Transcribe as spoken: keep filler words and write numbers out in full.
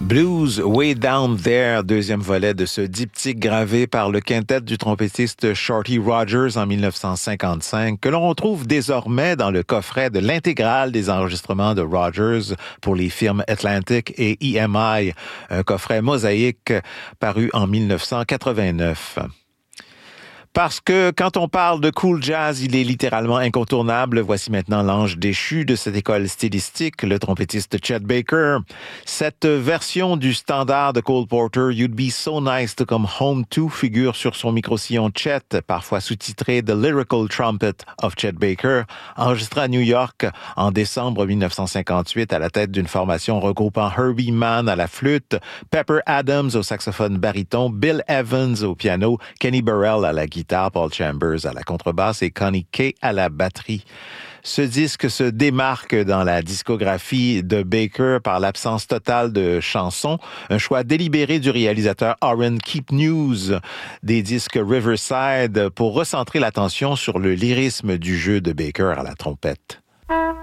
Blues Way Down There, deuxième volet de ce diptyque gravé par le quintet du trompettiste Shorty Rogers en dix-neuf cent cinquante-cinq, que l'on retrouve désormais dans le coffret de l'intégrale des enregistrements de Rogers pour les firmes Atlantic et E M I, un coffret mosaïque paru en dix-neuf cent quatre-vingt-neuf. Parce que quand on parle de cool jazz, il est littéralement incontournable. Voici maintenant l'ange déchu de cette école stylistique, le trompettiste Chet Baker. Cette version du standard de Cole Porter, You'd Be So Nice to Come Home To, figure sur son micro-sillon Chet, parfois sous-titré The Lyrical Trumpet of Chet Baker, enregistré à New York en décembre dix-neuf cent cinquante-huit à la tête d'une formation regroupant Herbie Mann à la flûte, Pepper Adams au saxophone baryton, Bill Evans au piano, Kenny Burrell à la guitare, Paul Chambers à la contrebasse et Connie Kay à la batterie. Ce disque se démarque dans la discographie de Baker par l'absence totale de chansons, un choix délibéré du réalisateur Aaron Keepnews des disques Riverside pour recentrer l'attention sur le lyrisme du jeu de Baker à la trompette.